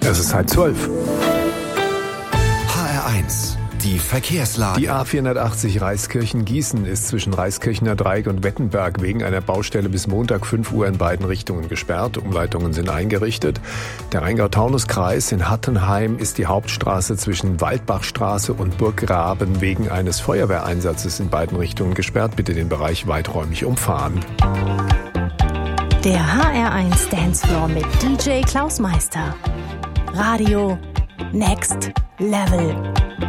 Es ist 11:30. HR1, die Verkehrslage. Die A480 Reiskirchen-Gießen ist zwischen Reiskirchener Dreieck und Wettenberg wegen einer Baustelle bis Montag 5 Uhr in beiden Richtungen gesperrt. Umleitungen sind eingerichtet. Der Rheingau-Taunus-Kreis in Hattenheim ist die Hauptstraße zwischen Waldbachstraße und Burggraben wegen eines Feuerwehreinsatzes in beiden Richtungen gesperrt. Bitte den Bereich weiträumig umfahren. Der HR1 Dancefloor mit DJ Klaus Meister. Radio Next Level.